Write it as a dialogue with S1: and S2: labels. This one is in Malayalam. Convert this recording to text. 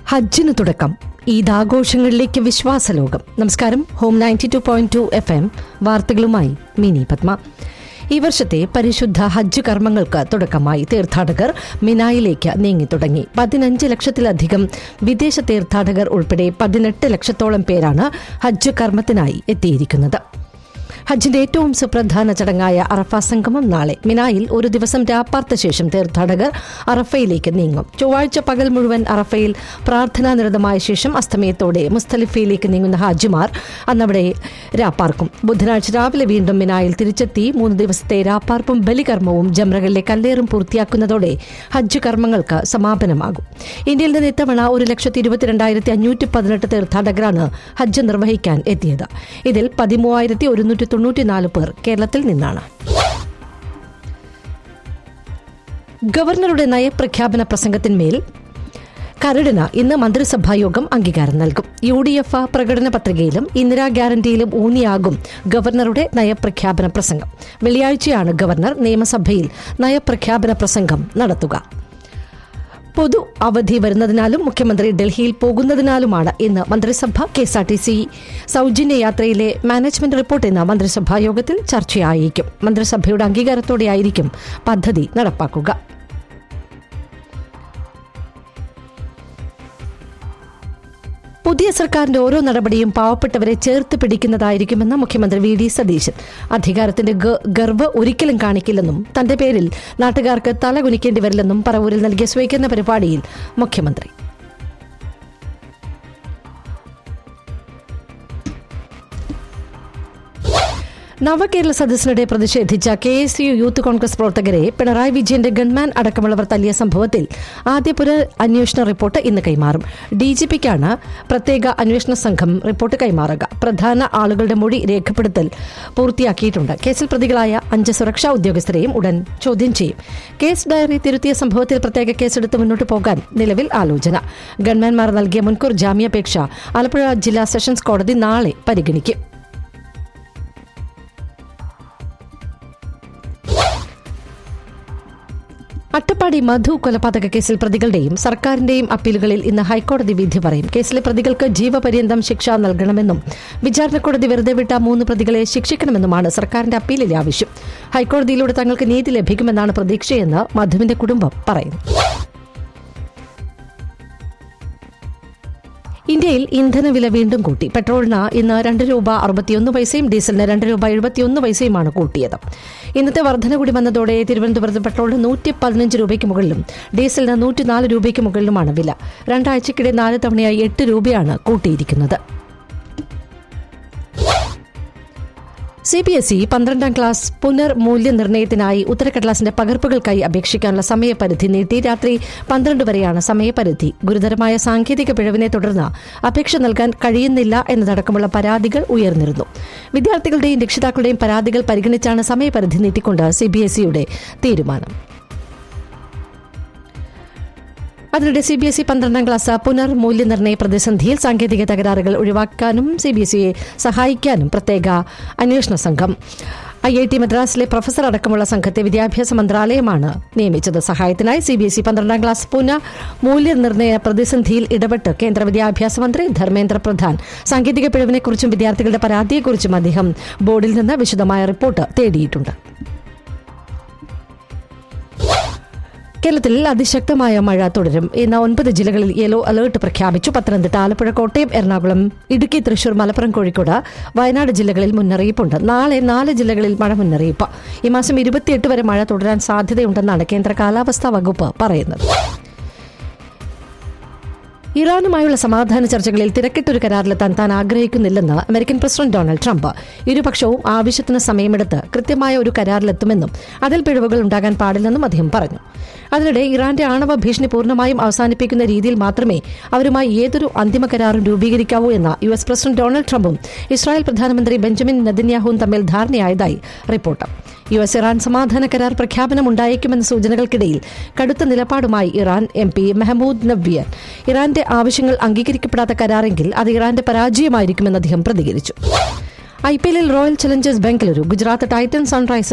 S1: ഹജ്ജിന് തുടക്കം. ഈദാഘോഷങ്ങളിലേക്ക് വിശ്വാസലോകം. നമസ്കാരം. ഹോം 92.2 FM വാർത്തകളുമായി മിനി പത്മ. ഈ വർഷത്തെ പരിശുദ്ധ ഹജ്ജ് കർമ്മങ്ങൾക്ക് തുടക്കമായി തീർത്ഥാടകർ മിനായിലേക്ക് നീങ്ങിത്തുടങ്ങി. 15 ലക്ഷത്തിലധികം വിദേശ തീർത്ഥാടകർ ഉൾപ്പെടെ 18 ലക്ഷത്തോളം പേരാണ് ഹജ്ജ് കർമ്മത്തിനായി എത്തിയിരിക്കുന്നത്. ഹജ്ജിന്റെ ഏറ്റവും സുപ്രധാന ചടങ്ങായ അറഫ സംഗമം നാളെ. മിനായിൽ ഒരു ദിവസം രാപ്പാർത്ത ശേഷം തീർത്ഥാടകർ അറഫയിലേക്ക് നീങ്ങും. ചൊവ്വാഴ്ച പകൽ മുഴുവൻ അറഫയിൽ പ്രാർത്ഥനാനിരതമായ ശേഷം അസ്തമയത്തോടെ മുസ്തലിഫയിലേക്ക് നീങ്ങുന്ന ഹാജിമാർ അന്നവിടെ രാപ്പാർക്കും. ബുധനാഴ്ച രാവിലെ വീണ്ടും മിനായിൽ തിരിച്ചെത്തി 3 ദിവസത്തെ രാപ്പാർപ്പും ബലികർമ്മവും ജംറകളിലെ കല്ലേറും പൂർത്തിയാക്കുന്നതോടെ ഹജ്ജ് കർമ്മങ്ങൾക്ക് സമാപനമാകും. ഇന്ത്യയിൽ നിന്ന് ഇത്തവണ 1,22,518 തീർത്ഥാടകരാണ് ഹജ്ജ് നിർവഹിക്കാൻ എത്തിയത്. ഇതിൽ 13,194 പേർ കേരളത്തിൽ നിന്നാണ്. ഗവർണറുടെ നയപ്രഖ്യാപന പ്രസംഗത്തിന്മേൽ കരടിന് ഇന്ന് മന്ത്രിസഭായോഗം അംഗീകാരം നൽകും. UDF പ്രകടന പത്രികയിലും ഇന്ദിരാ ഗ്യാരണ്ടിയിലും ഊന്നിയാകും ഗവർണറുടെ നയപ്രഖ്യാപന പ്രസംഗം. വെള്ളിയാഴ്ചയാണ് ഗവർണർ നിയമസഭയിൽ നയപ്രഖ്യാപന പ്രസംഗം നടത്തുക. പൊതു അവധി വരുന്നതിനാലും മുഖ്യമന്ത്രി ഡൽഹിയിൽ പോകുന്നതിനാലുമാണ് ഇന്ന് മന്ത്രിസഭ KSRTC സൗജന്യ യാത്രയിലെ മാനേജ്മെന്റ് റിപ്പോർട്ട് ഇന്ന് മന്ത്രിസഭാ യോഗത്തിൽ ചർച്ചയായിരിക്കും. മന്ത്രിസഭയുടെ അംഗീകാരത്തോടെയായിരിക്കും പദ്ധതി നടപ്പാക്കുക. പുതിയ സർക്കാരിന്റെ ഓരോ നടപടിയും പാവപ്പെട്ടവരെ ചേർത്ത് പിടിക്കുന്നതായിരിക്കുമെന്ന് മുഖ്യമന്ത്രി VD സതീശൻ. അധികാരത്തിന്റെ ഗർവ് ഒരിക്കലും കാണിക്കില്ലെന്നും തന്റെ പേരിൽ നാട്ടുകാർക്ക് തലകുനിക്കേണ്ടി വരില്ലെന്നും പറവൂരിൽ നൽകിയ സ്വീകരണ പരിപാടിയിൽ മുഖ്യമന്ത്രി. നവകേരള സദസ്സിനിടെ പ്രതിഷേധിച്ച KSU യൂത്ത് കോൺഗ്രസ് പ്രവർത്തകരെ പിണറായി വിജയന്റെ ഗൺമാൻ അടക്കമുള്ളവർ തല്ലിയ സംഭവത്തിൽ ആദ്യ അന്വേഷണ റിപ്പോർട്ട് ഇന്ന് കൈമാറും. DGPക്കാണ് പ്രത്യേക അന്വേഷണ സംഘം റിപ്പോർട്ട് കൈമാറുക. പ്രധാന ആളുകളുടെ മൊഴി രേഖപ്പെടുത്തൽ പൂർത്തിയാക്കിയിട്ടുണ്ട്. കേസിൽ പ്രതികളായ 5 സുരക്ഷാ ഉദ്യോഗസ്ഥരെയും ഉടൻ ചോദ്യം ചെയ്യും. കേസ് ഡയറി തിരുത്തിയ സംഭവത്തിൽ പ്രത്യേക കേസെടുത്ത് മുന്നോട്ട് പോകാൻ നിലവിൽ ആലോചന. ഗൺമാൻമാർ നൽകിയ മുൻകൂർ ജാമ്യാപേക്ഷ ആലപ്പുഴ ജില്ലാ സെഷൻസ് കോടതി നാളെ പരിഗണിക്കും. അട്ടപ്പാടി മധു കൊലപാതക കേസിൽ പ്രതികളുടെയും സർക്കാരിന്റെയും അപ്പീലുകളിൽ ഇന്ന് ഹൈക്കോടതി വിധി പറയും. കേസിലെ പ്രതികൾക്ക് ജീവപര്യന്തം ശിക്ഷ നൽകണമെന്നും വിചാരണ കോടതി വെറുതെ വിട്ട 3 പ്രതികളെ ശിക്ഷിക്കണമെന്നുമാണ് സർക്കാരിന്റെ അപ്പീലിലെ ആവശ്യം. ഹൈക്കോടതിയിലൂടെ തങ്ങൾക്ക് നീതി ലഭിക്കുമെന്നാണ് പ്രതീക്ഷയെന്ന് മധുവിന്റെ കുടുംബം പറയുന്നു. ഇന്ത്യയിൽ ഇന്ധനവില വീണ്ടും കൂട്ടി. പെട്രോളിന് ഇന്ന് ₹2.61, ഡീസലിന് ₹2.71 കൂട്ടിയത്. ഇന്നത്തെ വർധന കൂടി വന്നതോടെ തിരുവനന്തപുരത്ത് പെട്രോളിന് ₹115 മുകളിലും ഡീസലിന് ₹104 മുകളിലുമാണ് വില. 2 ആഴ്ചക്കിടെ 4 തവണയായി ₹8 കൂട്ടിയിരിക്കുന്നത്. CBSE 12ാം ക്ലാസ് പുനർമൂല്യനിർണ്ണയത്തിനായി ഉത്തരക്കടലാസിന്റെ പകർപ്പുകൾക്കായി അപേക്ഷിക്കാനുള്ള സമയപരിധി നീട്ടി. രാത്രി 12 വരെയാണ് സമയപരിധി. ഗുരുതരമായ സാങ്കേതിക പിഴവിനെ തുടർന്ന് അപേക്ഷ നൽകാൻ കഴിയുന്നില്ല എന്നതടക്കമുള്ള പരാതികൾ ഉയർന്നിരുന്നു. വിദ്യാർത്ഥികളുടെയും രക്ഷിതാക്കളുടെയും പരാതികൾ പരിഗണിച്ചാണ് സമയപരിധി നീട്ടിക്കൊണ്ട് CBSEയുടെ തീരുമാനം. അതിനിടെ CBSE 12ാം ക്ലാസ് പുനർമൂല്യനിർണ്ണയ പ്രതിസന്ധിയിൽ സാങ്കേതിക തകരാറുകൾ ഒഴിവാക്കാനും CBSEയെ സഹായിക്കാനും പ്രത്യേക അന്വേഷണ സംഘം IIT മദ്രാസിലെ പ്രൊഫസർ അടക്കമുള്ള സംഘത്തെ വിദ്യാഭ്യാസ മന്ത്രാലയമാണ് നിയമിച്ചത്. സഹായത്തിനായി CBSE 12ാം ക്ലാസ് പുനർമൂല്യനിർണ്ണയ പ്രതിസന്ധിയിൽ ഇടപെട്ട് കേന്ദ്ര വിദ്യാഭ്യാസ മന്ത്രി ധർമ്മേന്ദ്ര പ്രധാൻ. സാങ്കേതിക പിഴവിനെക്കുറിച്ചും വിദ്യാർത്ഥികളുടെ പരാതിയെക്കുറിച്ചും അദ്ദേഹം ബോർഡിൽ നിന്ന് വിശദമായ റിപ്പോർട്ട് തേടിയിട്ടുണ്ട്. കേരളത്തിൽ അതിശക്തമായ മഴ തുടരും. ഇന്ന് 9 ജില്ലകളിൽ യെല്ലോ അലർട്ട് പ്രഖ്യാപിച്ചു. പത്തനംതിട്ട, ആലപ്പുഴ, കോട്ടയം, എറണാകുളം, ഇടുക്കി, തൃശൂർ, മലപ്പുറം, കോഴിക്കോട്, വയനാട് ജില്ലകളിൽ മുന്നറിയിപ്പുണ്ട്. നാളെ 4 ജില്ലകളിൽ മഴ മുന്നറിയിപ്പ്. ഈ മാസം 28 വരെ മഴ തുടരാൻ സാധ്യതയുണ്ടെന്നാണ് കേന്ദ്ര കാലാവസ്ഥാ വകുപ്പ് പറയുന്നത്. ഇറാനുമായുള്ള സമാധാന ചർച്ചകളിൽ തിരക്കിട്ടൊരു കരാറിലെത്താൻ താൻ ആഗ്രഹിക്കുന്നില്ലെന്ന് അമേരിക്കൻ പ്രസിഡന്റ് ഡൊണാൾഡ് ട്രംപ്. ഇരുപക്ഷവും ആവശ്യത്തിന് സമയമെടുത്ത് കൃത്യമായ ഒരു കരാറിലെത്തുമെന്നും അതിൽ പിഴവുകൾ ഉണ്ടാകാൻ പാടില്ലെന്നും അദ്ദേഹം പറഞ്ഞു. അതിനിടെ ഇറാന്റെ ആണവ ഭീഷണി പൂർണ്ണമായും അവസാനിപ്പിക്കുന്ന രീതിയിൽ മാത്രമേ അവരുമായി ഏതൊരു അന്തിമ കരാറും രൂപീകരിക്കാവൂ എന്ന US പ്രസിഡന്റ് ഡൊണാൾഡ് ട്രംപും ഇസ്രായേൽ പ്രധാനമന്ത്രി ബെഞ്ചമിൻ നെതന്യാഹുവും തമ്മിൽ ധാരണയായതായി റിപ്പോർട്ട്. US ഇറാൻ സമാധാന കരാർ പ്രഖ്യാപനമുണ്ടായേക്കുമെന്ന സൂചനകൾക്കിടയിൽ കടുത്ത നിലപാടുമായി ഇറാൻ MP മെഹ്മൂദ് നവ്വിയൻ. ഇറാന്റെ ആവശ്യങ്ങൾ അംഗീകരിക്കപ്പെടാത്ത കരാറെങ്കിൽ അത് ഇറാന്റെ പരാജയമായിരിക്കുമെന്ന് അദ്ദേഹം പ്രതികരിച്ചു. IPLൽ royal Challengers Bengaluru Gujarat Titans Sunrisers